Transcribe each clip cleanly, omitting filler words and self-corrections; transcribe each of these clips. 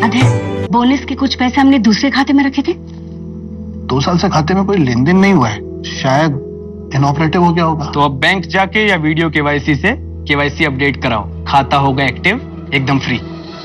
अधर, बोनस के कुछ पैसे हमने दूसरे खाते में रखे थे। 2 साल से खाते में कोई लेन देन नहीं हुआ है, शायद इनऑपरेटिव हो गया होगा। तो अब बैंक जाके या वीडियो केवाईसी से केवाईसी अपडेट कराओ, खाता होगा एक्टिव, एकदम फ्री।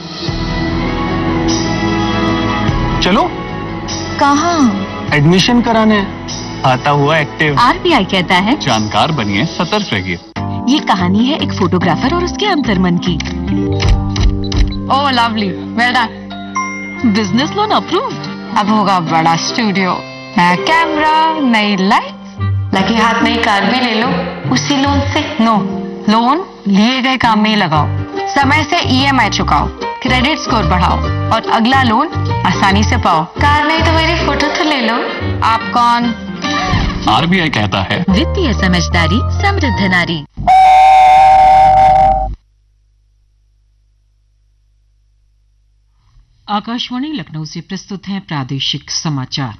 चलो। कहाँ? एडमिशन कराने। खाता हुआ एक्टिव। आरबीआई कहता है जानकार बनिए, सतर्क रहिए। ये कहानी है एक फोटोग्राफर और उसके अंतर्मन की। ओह lovely, well done. Business loan approved. अब होगा बड़ा स्टूडियो, नया कैमरा, नई लाइट, लगे हाथ नई कार भी ले लो उसी लोन से। नो, लोन लिए गए काम में ही लगाओ, समय से ईएमआई चुकाओ, क्रेडिट स्कोर बढ़ाओ और अगला लोन आसानी से पाओ। कार नहीं तो मेरी फोटो तो ले लो। आप कौन? आरबीआई कहता है वित्तीय समझदारी समृद्ध नारी। आकाशवाणी लखनऊ से प्रस्तुत हैं प्रादेशिक समाचार।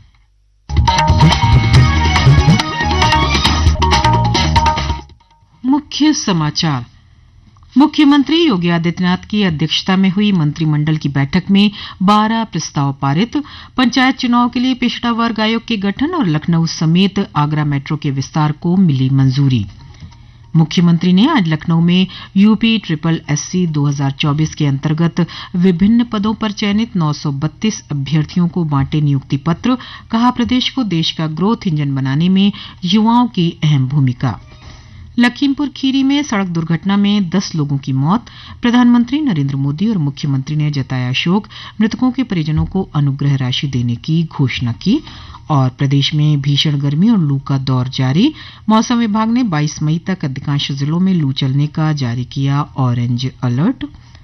मुख्य समाचार। मुख्यमंत्री योगी आदित्यनाथ की अध्यक्षता में हुई मंत्रिमंडल की बैठक में 12 प्रस्ताव पारित, पंचायत चुनाव के लिए पिछड़ा वर्ग आयोग के गठन और लखनऊ समेत आगरा मेट्रो के विस्तार को मिली मंजूरी। मुख्यमंत्री ने आज लखनऊ में यूपी SSSC 2024 के अंतर्गत विभिन्न पदों पर चयनित 932 अभ्यर्थियों को बांटे नियुक्ति पत्र। कहा, प्रदेश को देश का ग्रोथ इंजन बनाने में युवाओं की अहम भूमिका। लखीमपुर खीरी में सड़क दुर्घटना में 10 लोगों की मौत। प्रधानमंत्री नरेंद्र मोदी और मुख्यमंत्री ने जताया शोक, मृतकों के परिजनों को अनुग्रह राशि देने की घोषणा की। और प्रदेश में भीषण गर्मी और लू का दौर जारी। मौसम विभाग ने 22 मई तक अधिकांश जिलों में लू चलने का जारी किया ऑरेंज अलर्ट।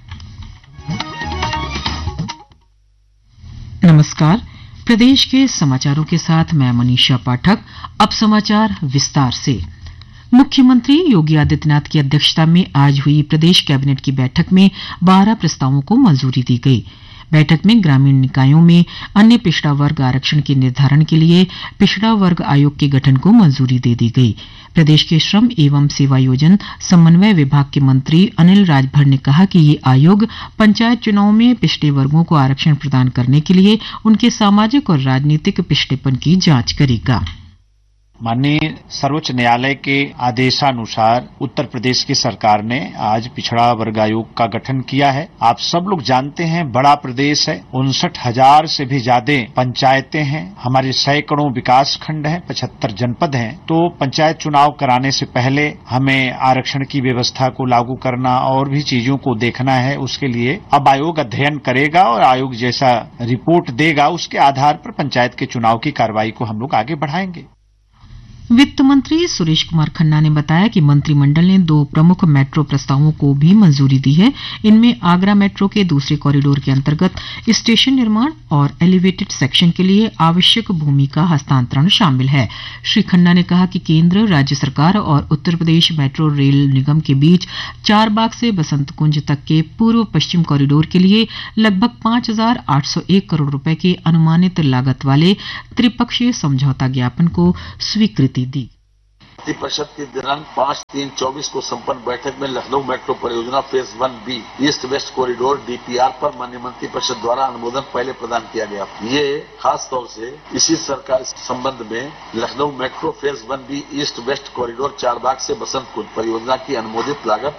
नमस्कार, प्रदेश के समाचारों के साथ मैं मनीषा पाठक। अब समाचार विस्तार से। मुख्यमंत्री योगी आदित्यनाथ की अध्यक्षता में आज हुई प्रदेश कैबिनेट की बैठक में 12 प्रस्तावों को मंजूरी दी गई। बैठक में ग्रामीण निकायों में अन्य पिछड़ा वर्ग आरक्षण के निर्धारण के लिए पिछड़ा वर्ग आयोग के गठन को मंजूरी दे दी गई। प्रदेश के श्रम एवं सेवायोजन समन्वय विभाग के मंत्री अनिल राजभर ने कहा कि ये आयोग पंचायत चुनाव में पिछड़े वर्गों को आरक्षण प्रदान करने के लिए उनके सामाजिक और राजनीतिक पिछड़ेपन की जांच करेगा। माननीय सर्वोच्च न्यायालय के आदेशानुसार उत्तर प्रदेश की सरकार ने आज पिछड़ा वर्ग आयोग का गठन किया है। आप सब लोग जानते हैं, बड़ा प्रदेश है, 59,000 से भी ज्यादा पंचायतें हैं, हमारे सैकड़ों विकास खंड हैं, 75 जनपद हैं। तो पंचायत चुनाव कराने से पहले हमें आरक्षण की व्यवस्था को लागू करना और भी चीजों को देखना है। उसके लिए अब आयोग अध्ययन करेगा और आयोग जैसा रिपोर्ट देगा उसके आधार पर पंचायत के चुनाव की कार्रवाई को हम लोग आगे बढ़ाएंगे। वित्त मंत्री सुरेश कुमार खन्ना ने बताया कि मंत्रिमंडल ने 2 प्रमुख मेट्रो प्रस्तावों को भी मंजूरी दी है। इनमें आगरा मेट्रो के दूसरे कॉरिडोर के अंतर्गत स्टेशन निर्माण और एलिवेटेड सेक्शन के लिए आवश्यक भूमि का हस्तांतरण शामिल है। श्री खन्ना ने कहा कि केंद्र, राज्य सरकार और उत्तर प्रदेश मेट्रो रेल निगम के बीच चारबाग से बसंत कुंज तक के पूर्व पश्चिम कॉरिडोर के लिए लगभग 5,801 करोड़ रुपए के अनुमानित लागत वाले त्रिपक्षीय समझौता ज्ञापन को स्वीकृति दी। परिषद की दिनांक 5/3/24 को संपन्न बैठक में लखनऊ मेट्रो परियोजना phase 1B east west corridor DPR पर माननीय मंत्री परिषद द्वारा अनुमोदन पहले प्रदान किया गया। ये खास तौर से इसी सरकार संबंध में Lucknow metro phase 1B east west corridor Charbagh से बसंत कुंज परियोजना की अनुमोदित लागत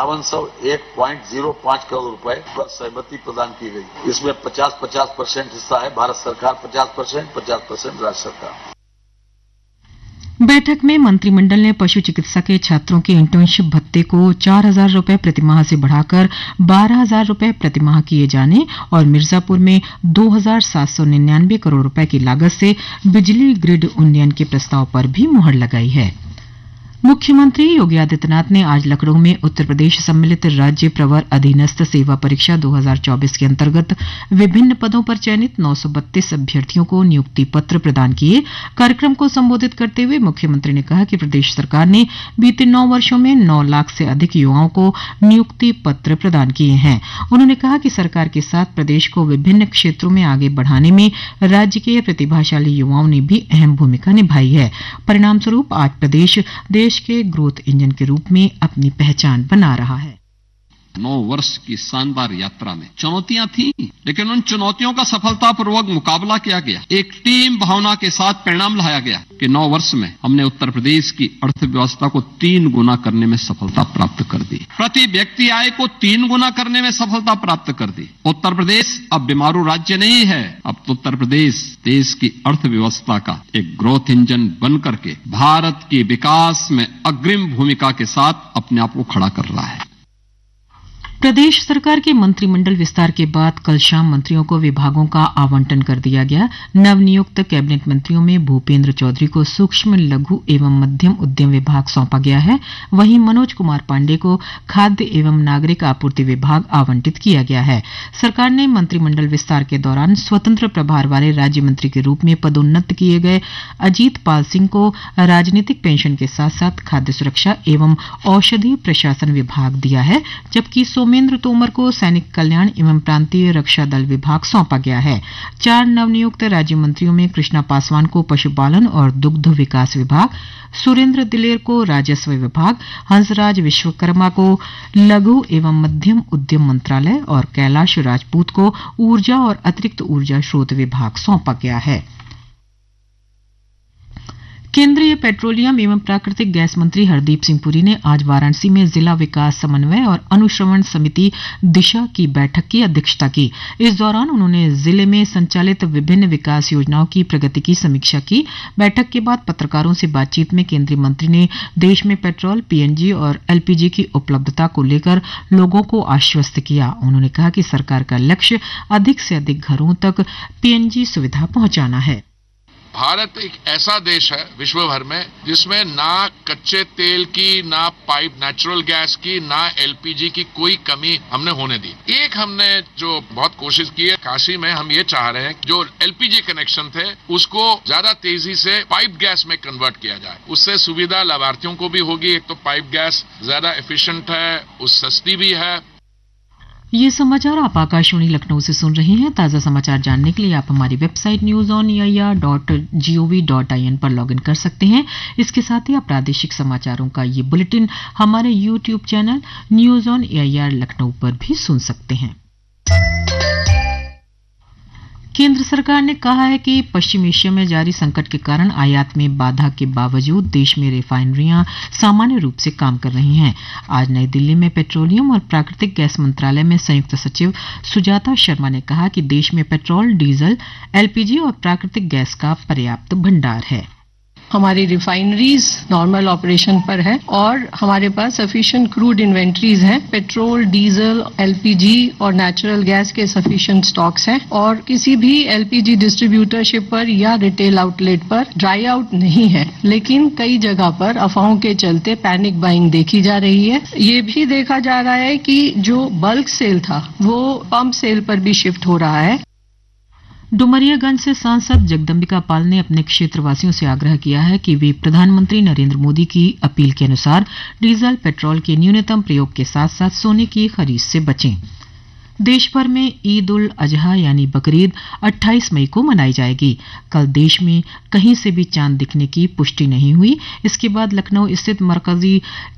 5801.05 करोड़ रुपए पर सहमति प्रदान की गई। इसमें 50% हिस्सा है भारत सरकार, 50% राज्य सरकार। बैठक में मंत्रिमंडल ने पशु चिकित्सा के छात्रों के इंटर्नशिप भत्ते को 4,000 रुपए प्रतिमाह से बढ़ाकर 12,000 रुपए प्रतिमाह किए जाने और मिर्जापुर में 2,799 करोड़ रुपए की लागत से बिजली ग्रिड उन्नयन के प्रस्ताव पर भी मुहर लगाई है। मुख्यमंत्री योगी आदित्यनाथ ने आज लखनऊ में उत्तर प्रदेश सम्मिलित राज्य प्रवर अधीनस्थ सेवा परीक्षा 2024 के अंतर्गत विभिन्न पदों पर चयनित 932 अभ्यर्थियों को नियुक्ति पत्र प्रदान किए। कार्यक्रम को संबोधित करते हुए मुख्यमंत्री ने कहा कि प्रदेश सरकार ने बीते 9 वर्षों में 9 लाख से अधिक युवाओं को नियुक्ति पत्र प्रदान किए हैं। उन्होंने कहा कि सरकार के साथ प्रदेश को विभिन्न क्षेत्रों में आगे बढ़ाने में राज्य के प्रतिभाशाली युवाओं ने भी अहम भूमिका निभाई है। परिणाम स्वरूप आज प्रदेश देश के ग्रोथ इंजन के रूप में अपनी पहचान बना रहा है। 9 वर्ष की शानदार यात्रा में चुनौतियां थी, लेकिन उन चुनौतियों का सफलतापूर्वक मुकाबला किया गया। एक टीम भावना के साथ परिणाम लाया गया कि 9 वर्ष में हमने उत्तर प्रदेश की अर्थव्यवस्था को 3 गुना करने में सफलता प्राप्त कर दी, प्रति व्यक्ति आय को 3 गुना करने में सफलता प्राप्त कर दी। उत्तर प्रदेश अब बीमारू राज्य नहीं है, अब तो उत्तर प्रदेश देश की अर्थव्यवस्था का एक ग्रोथ इंजन बन करके भारत के विकास में अग्रिम भूमिका के साथ अपने आप को खड़ा कर रहा है। प्रदेश सरकार के मंत्रिमंडल विस्तार के बाद कल शाम मंत्रियों को विभागों का आवंटन कर दिया गया। नवनियुक्त कैबिनेट मंत्रियों में भूपेंद्र चौधरी को सूक्ष्म लघु एवं मध्यम उद्यम विभाग सौंपा गया है। वहीं मनोज कुमार पांडे को खाद्य एवं नागरिक आपूर्ति विभाग आवंटित किया गया है। सरकार ने मंत्रिमंडल विस्तार के दौरान स्वतंत्र प्रभार वाले राज्य मंत्री के रूप में पदोन्नत किए गए अजीत पाल सिंह को राजनीतिक पेंशन के साथ साथ खाद्य सुरक्षा एवं औषधि प्रशासन विभाग दिया है, जबकि सोमेंद्र तोमर को सैनिक कल्याण एवं प्रांतीय रक्षा दल विभाग सौंपा गया है। 4 नवनियुक्त राज्य मंत्रियों में कृष्णा पासवान को पशुपालन और दुग्ध विकास विभाग, सुरेंद्र दिलेर को राजस्व विभाग, हंसराज विश्वकर्मा को लघु एवं मध्यम उद्यम मंत्रालय और कैलाश राजपूत को ऊर्जा और अतिरिक्त ऊर्जा स्रोत विभाग सौंपा गया है। केंद्रीय पेट्रोलियम एवं प्राकृतिक गैस मंत्री हरदीप सिंह पुरी ने आज वाराणसी में जिला विकास समन्वय और अनुश्रवण समिति दिशा की बैठक की अध्यक्षता की। इस दौरान उन्होंने जिले में संचालित विभिन्न विकास योजनाओं की प्रगति की समीक्षा की। बैठक के बाद पत्रकारों से बातचीत में केंद्रीय मंत्री ने देश में पेट्रोल, पीएनजी और एलपीजी की उपलब्धता को लेकर लोगों को आश्वस्त किया। उन्होंने कहा कि सरकार का लक्ष्य अधिक से अधिक घरों तक पीएनजी सुविधा पहुंचाना है। भारत एक ऐसा देश है विश्व भर में जिसमें ना कच्चे तेल की, ना पाइप नेचुरल गैस की, ना एलपीजी की कोई कमी हमने होने दी। एक हमने जो बहुत कोशिश की है, काशी में हम ये चाह रहे हैं जो एलपीजी कनेक्शन थे उसको ज्यादा तेजी से पाइप गैस में कन्वर्ट किया जाए। उससे सुविधा लाभार्थियों को भी होगी। एक तो पाइप गैस ज्यादा एफिशिएंट है, उस सस्ती भी है। ये समाचार आप आकाशवाणी लखनऊ से सुन रहे हैं। ताज़ा समाचार जानने के लिए आप हमारी वेबसाइट newsoneir.gov.in पर लॉगिन कर सकते हैं। इसके साथ ही आप प्रादेशिक समाचारों का ये बुलेटिन हमारे YouTube channel news on AIR Lucknow पर भी सुन सकते हैं। केंद्र सरकार ने कहा है कि पश्चिम एशिया में जारी संकट के कारण आयात में बाधा के बावजूद देश में रिफाइनरियां सामान्य रूप से काम कर रही हैं। आज नई दिल्ली में पेट्रोलियम और प्राकृतिक गैस मंत्रालय में संयुक्त सचिव सुजाता शर्मा ने कहा कि देश में पेट्रोल, डीजल, एलपीजी और प्राकृतिक गैस का पर्याप्त भंडार है। हमारी रिफाइनरीज नॉर्मल ऑपरेशन पर है और हमारे पास सफिशिएंट क्रूड इन्वेंट्रीज हैं। पेट्रोल, डीजल, एलपीजी और नेचुरल गैस के सफिशिएंट स्टॉक्स हैं और किसी भी एलपीजी डिस्ट्रीब्यूटरशिप पर या रिटेल आउटलेट पर ड्राई आउट नहीं है। लेकिन कई जगह पर अफवाहों के चलते पैनिक बाइंग देखी जा रही है। ये भी देखा जा रहा है कि जो बल्क सेल था वो पंप सेल पर भी शिफ्ट हो रहा है। डुमरियागंज से सांसद जगदम्बिका पाल ने अपने क्षेत्रवासियों से आग्रह किया है कि वे प्रधानमंत्री नरेंद्र मोदी की अपील के अनुसार डीजल, पेट्रोल के न्यूनतम प्रयोग के साथ साथ सोने की खरीद से बचें। देश भर में ईद उल अजहा यानी बकरीद 28 मई को मनाई जाएगी। कल देश में कहीं से भी चांद दिखने की पुष्टि नहीं हुई। इसके बाद लखनऊ स्थित मरकजी